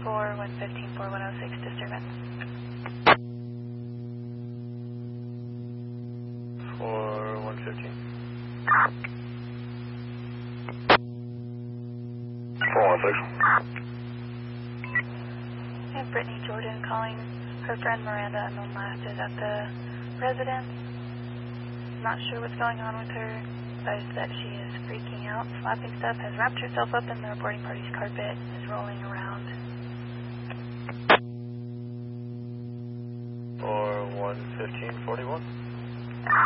for 115 for 106 disturbance. For 115. 416. I have Brittany Jordan calling her friend Miranda unknown last is at the residence. Not sure what's going on with her. Advised that she is freaking out, slapping stuff, has wrapped herself up in the reporting party's carpet, is rolling around. For 11541.